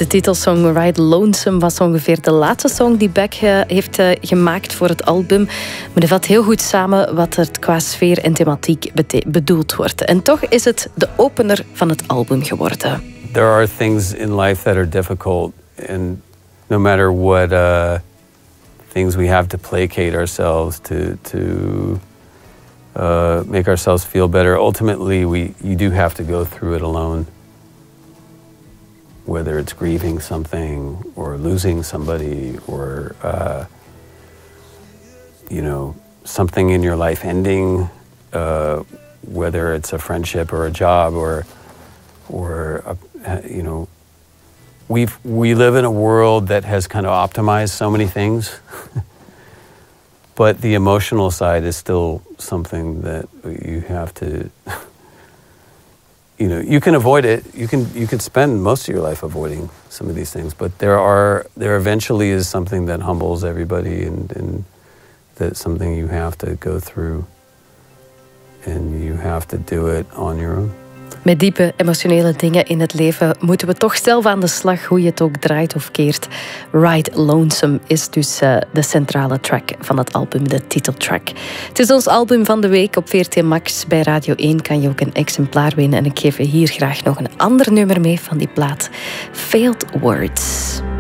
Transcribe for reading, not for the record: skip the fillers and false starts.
De titelsong Ride Lonesome was ongeveer de laatste song die Beck heeft gemaakt voor het album. Maar dat vat heel goed samen wat er qua sfeer en thematiek bedoeld wordt. En toch is het de opener van het album geworden. There are things in life that are difficult, and no matter what things we have to placate ourselves to make ourselves feel better, ultimately you do have to go through it alone. Whether it's grieving something or losing somebody or something in your life ending, whether it's a friendship or a job we live in a world that has kind of optimized so many things. But the emotional side is still something that you have to you can avoid it. You can spend most of your life avoiding some of these things, but there eventually is something that humbles everybody, and that's something you have to go through, and you have to do it on your own. Met diepe emotionele dingen in het leven moeten we toch zelf aan de slag, hoe je het ook draait of keert. Ride Lonesome is dus de centrale track van het album, de titeltrack. Het is ons album van de week op VRT Max. Bij Radio 1 kan je ook een exemplaar winnen. En ik geef je hier graag nog een ander nummer mee van die plaat. Failed Words.